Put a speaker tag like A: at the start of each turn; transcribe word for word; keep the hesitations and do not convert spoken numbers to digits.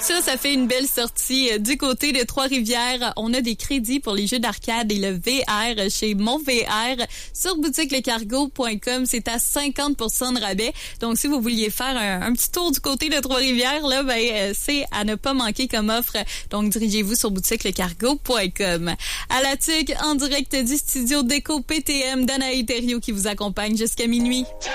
A: Ça, ça fait une belle sortie du côté de Trois-Rivières. On a des crédits pour les jeux d'arcade et le V R chez Mon V R sur boutique le cargo point com. C'est à cinquante pour cent de rabais. Donc, si vous vouliez faire un, un petit tour du côté de Trois-Rivières, là, ben, c'est à ne pas manquer comme offre. Donc, dirigez-vous sur boutique le cargo point com. À la T U C, en direct du studio Déco P T M d'Anaï Thériault qui vous accompagne jusqu'à minuit.